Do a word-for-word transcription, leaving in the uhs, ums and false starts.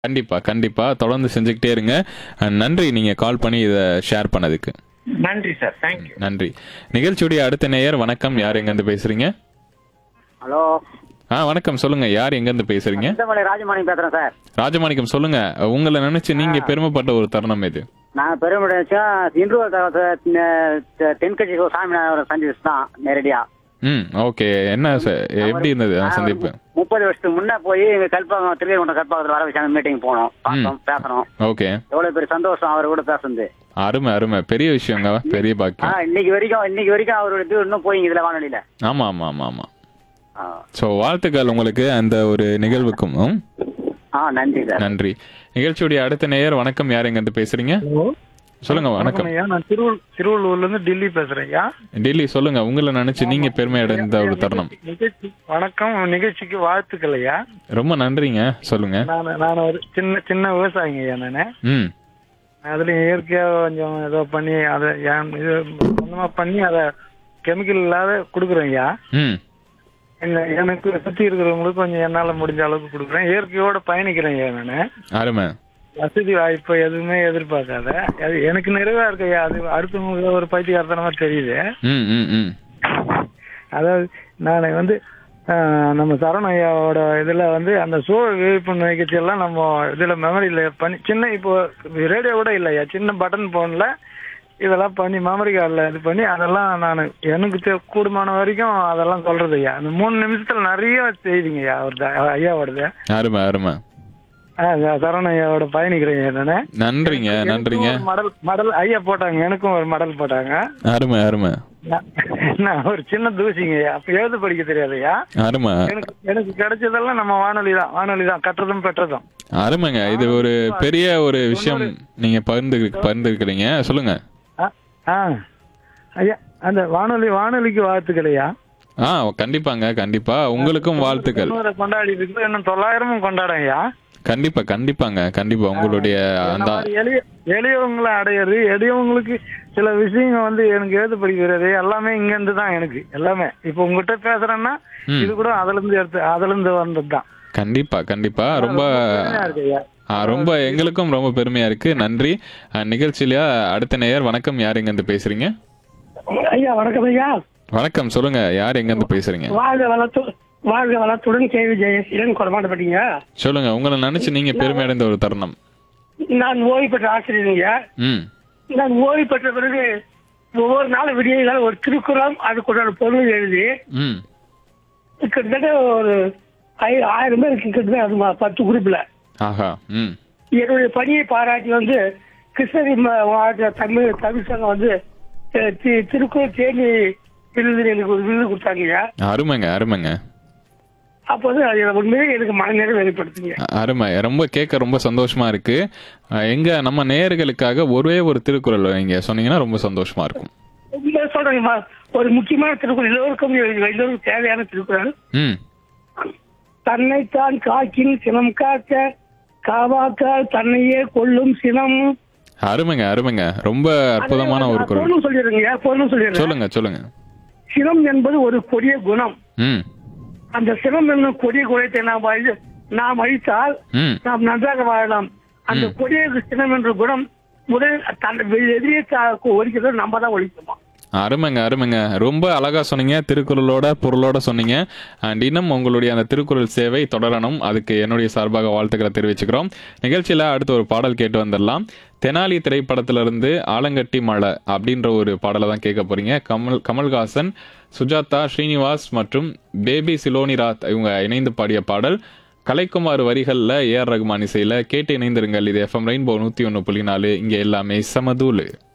கண்டிப்பா, கண்டிப்பா. தொடர்ந்து செஞ்சுக்கிட்டே இருங்க. அ நன்றி நீங்க கால் பண்ணி இத ஷேர் பண்ணதுக்கு. நன்றி சார். Thank you. நன்றி. நிகழ்ச்சியுடைய அடுத்த நேயர் வணக்கம். யார் எங்கேருந்து பேசுறீங்க? ஹலோ. ஆ வணக்கம். சொல்லுங்க. யார் எங்கேருந்து பேசுறீங்க? சிந்தமலை ராஜமாணிக்கம் பேசுறேன் சார். ராஜமாணிக்கம் சொல்லுங்க. உங்கள நினைச்சு நீங்க பெருமைப்பட்ட ஒரு தருணம் எது? நான் பெருமை இன்றுவல் தென்கட்சி சாமிநாதன் சந்திச்சு தான் நேரடியா. ம் ஓகே. என்ன சார் எப்படி இருந்தது அந்த சந்திப்பு? முப்பது வருஷத்துக்கு முன்ன போய் எங்க கல்பாக்கம் திருவேற்குண்டம் கல்பாக்கத்துல வர வச்சாங்க. மீட்டிங் போனோம், பார்த்தோம், பேசணும். ஓகே. எவ்வளவு பெரிய சந்தோஷம் அவர் கூட பேசுறது. அருமை அருமை. பெரிய விஷயங்க. பெரிய பாக்கியம். இன்னைக்கு வரைக்கும் இன்னைக்கு வரைக்கும் அவரோட இது இன்னும் போய் இதுல வானொலியில. ஆமா ஆமா ஆமா ஆமா. சோ வாழ்த்துக்கள் உங்களுக்கு அந்த ஒரு நிகழ்வுக்கும். ஆ நன்றி சார். நன்றி. நிகழ்ச்சியுடைய அடுத்த நேயர் வணக்கம். யார் எங்க இருந்து பேசுறீங்க? சொல்லுங்க. வணக்கம் ஐயா. நான் திருவள்ளூர் திருவள்ளூர்ல இருந்து டெல்லி பேசுறேன் ஐயா. டெல்லி சொல்லுங்க. உங்களை நினைச்சு நீங்க பெருமை அடைந்த ஒரு தருணம். நிகழ்ச்சி வணக்கம். நிகழ்ச்சிக்கு வாழ்த்துக்கள் ஐயா. ரொம்ப நன்றிங்க. சொல்லுங்க. நான் நான் ஒரு சின்ன சின்ன விவசாயிங்க ஐயா நானு. ம் அதுலயும் இயற்கையா கொஞ்சம் ஏதோ பண்ணி அதை இது சொந்தமா பண்ணி அதை கெமிக்கல் இல்லாத கொடுக்குறேன் ஐயா. ம் எங்க எனக்கு சுத்தி இருக்கிறவங்களுக்கு கொஞ்சம் என்னால முடிஞ்ச அளவுக்கு கொடுக்குறேன். இயற்கையோட பயணிக்கிறேன் ஐயா நானு. அருமை. வசதி வாய்ப்பு எதுவுமே எதிர்பார்க்காத. அது எனக்கு நிறைவா இருக்கு ஐயா. அது அடுத்தவங்களுக்கு ஒரு பைத்தியக்காரத்தனமா தெரியுது. ம் ம் ம் அதாவது நான் வந்து நம்ம சரவண ஐயாவோட இதுல வந்து அந்த சோ விழிப்புணர்வு நிகழ்ச்சி எல்லாம் நம்ம இதுல மெமரியில பண்ணி சின்ன இப்போ ரேடியோ கூட இல்லையா, சின்ன பட்டன் போன்ல இதெல்லாம் பண்ணி மெமரி கார்டில் இது பண்ணி அதெல்லாம் நான் எனக்கு தெ- கூடுமான வரைக்கும் அதெல்லாம் சொல்றது ஐயா. அந்த மூணு நிமிஷத்துல நிறைய செய்திங்க ஐயா அவர்தான் ஐயாவோடது. அருமை அருமை. சரவண ஐயாவோட பயணிக்கிறேன் நானு. நன்றிங்க நன்றிங்க. எனக்கும் ஒரு மடல் மடல் ஐயா போட்டாங்க. எனக்கும் ஒரு மடல் போட்டாங்க. அருமை அருமை. நான் நான் ஒரு சின்ன தூசிங்க ஐயா. அப்ப எழுத படிக்க தெரியாது ஐயா. அருமை எனக்கு எனக்கு கிடைச்சதெல்லாம் நம்ம வானொலி தான் வானொலி தான் கற்றதும் பெற்றதும். அருமைங்க. இது ஒரு பெரிய ஒரு விஷயம் நீங்க பகிர்ந்து பகிர்ந்துருக்கிறீங்க. சொல்லுங்க. ஆ, ஆ ஐயா அந்த வானொலி வானொலிக்கு வாழ்த்துக்கள் ஐயா. ஆ கண்டிப்பாங்க கண்டிப்பா. உங்களுக்கும் வாழ்த்துக்கள். தொண்ணூறை கொண்டாடி இருக்கு. இன்னும் தொள்ளாயிரமும் கொண்டாடும் ஐயா. கண்டிப்பா கண்டிப்பாங்க. கண்டிப்பா உங்களுடைய இந்த அந்த மாதிரி எளிய எளியவங்களை அடையிறது, எளியவங்களுக்கு சில விஷயங்கள் வந்து எனக்கு எழுத படிக்கிறது எல்லாமே இங்க இருந்து தான். எனக்கு எல்லாமே இப்ப உங்ககிட்ட பேசுறேன்னா ம். இது கூட அதுல இருந்து எடுத்து அதுல இருந்து வந்ததுதான். கண்டிப்பா கண்டிப்பா. ரொம்ப பெருமையா இருக்கு ஐயா. ஆ, ரொம்ப எங்களுக்கும் ரொம்ப பெருமையா இருக்கு. நன்றி. அஹ், நிகழ்ச்சியில அடுத்த நேயர் வணக்கம். யார் எங்க இருந்து பேசுறீங்க? ஐயா வணக்கம் ஐயா. வணக்கம். சொல்லுங்க. யார் எங்க இருந்து பேசுறீங்க? வாழ்க வளத்து வாழ்க வளத்துடன் கேவி ஜெயசீலன் கொடமாட்டப்பட்டீங்க. சொல்லுங்க. உங்களை நினைச்சு நீங்க பெருமை அடைந்த ஒரு தருணம். நான் ஓய்வு பெற்ற ஆசிரியருங்க. ம் நான் ஓய்வு பெற்ற பிறகு ஒவ்வொரு நாளும் விடிய ஒரு திருக்குறள் அதுக்குள்ள பொருள் எழுதி ம் கிட்டத்தட்ட ஒரு ஐ- ஆயிரம் பேருக்கு கிட்டத்தட்ட அது ம- பத்து குரூப்ல ஆஹா. ம் என்னுடைய பணியை பாராட்டி வந்து கிருஷ்ணகிரி ம- மாவட்ட தமிழ் தமிழ் சங்கம் வந்து அஹ், தி- திருக்குறள் தேனி விருது எனக்கு ஒரு விருது கொடுத்தாங்க. அருமைங்க அருமைங்க. அப்போ வந்து அது எனக்கு உண்மையிலே எனக்கு மனநிறைவு வெளிப்படுத்துங்க. அருமை. ரொம்ப கேட்க ரொம்ப சந்தோஷமா இருக்கு. அஹ், எங்க நம்ம நேயர்களுக்காக ஒரே ஒரு திருக்குறள் இங்க சொன்னீங்கன்னா ரொம்ப சந்தோஷமா இருக்கும். உண்மையை சொல்றேங்கம்மா, ஒரு முக்கியமான திருக்குறள் எல்லோருக்கும் எல்லோருக்கும் தேவையான திருக்குறள். ம் தன்னைத்தான் காக்கின் சினம் காக்க காவாக்கால் தன்னையே கொல்லும் சினம். அருமைங்க அருமைங்க. ரொம்ப அற்புதமான ஒரு குறள். பொருளும் சொல்லிடுறேங்க பொருளும் சொல்லிடுறேன். சொல்லுங்க சொல்லுங்க. சினம் என்பது ஒரு கொடிய குணம். ம் அந்த சினம் என்னும் கொடிய குணத்தை நாம் அழி- நாம் அழித்தால் ம் நாம் நன்றாக வாழலாம். அந்த ம். கொடிய சினம் என்ற குணம் முதல் தன் எதிரியை ஒழிக்கிறது நம்ம தான் ஒழிக்கணும். அருமைங்க அருமைங்க. ரொம்ப அழகா சொன்னீங்க. திருக்குறளோட பொருளோட சொன்னீங்க. அண்ட் இன்னும் உங்களுடைய அந்த திருக்குறள் சேவை தொடரணும். அதுக்கு என்னுடைய சார்பாக வாழ்த்துக்களை தெரிவிச்சுக்கிறோம். நிகழ்ச்சியில அடுத்து ஒரு பாடல் கேட்டு வந்துடலாம். தெனாலி திரைப்படத்திலிருந்து ஆலங்கட்டி மழை அப்படின்ற ஒரு பாடலை தான் கேட்க போறீங்க. கமல் கமல்ஹாசன், சுஜாதா, ஸ்ரீனிவாஸ் மற்றும் பேபி சிலோனிராத் இவங்க இணைந்து பாடிய பாடல். கலைக்குமார் வரிகள்ல ஏ ஆர் ரகுமான் இசையில கேட்டு இணைந்திருங்கள். இது எஃப்எம் ரெயின்போ நூத்தி ஒன்னு புள்ளி நாலு. இங்க எல்லாமே சமதூளு.